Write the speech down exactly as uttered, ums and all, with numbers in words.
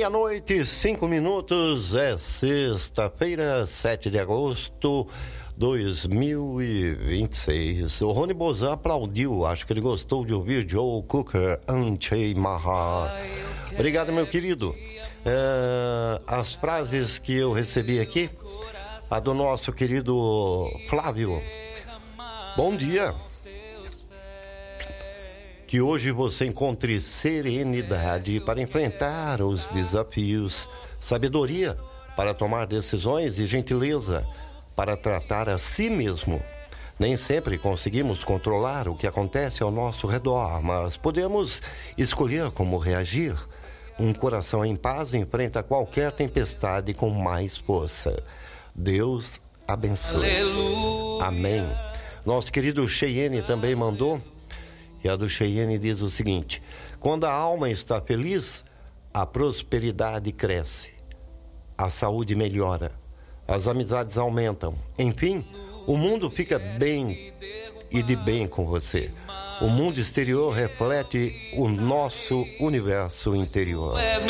Meia-noite, cinco minutos, é sexta-feira, sete de agosto de dois mil e vinte e seis. O Rony Bozan aplaudiu, acho que ele gostou de ouvir Joe Cocker, Anchei Mahar. Obrigado, meu querido. É, as frases que eu recebi aqui, a do nosso querido Flávio. Bom dia. Que hoje você encontre serenidade para enfrentar os desafios, sabedoria para tomar decisões e gentileza para tratar a si mesmo. Nem sempre conseguimos controlar o que acontece ao nosso redor, mas podemos escolher como reagir. Um coração em paz enfrenta qualquer tempestade com mais força. Deus abençoe. Aleluia. Amém. Nosso querido Cheyenne também mandou. E a do Cheyenne diz o seguinte: quando a alma está feliz, a prosperidade cresce, a saúde melhora, as amizades aumentam, enfim, o mundo fica bem e de bem com você. O mundo exterior reflete o nosso universo interior.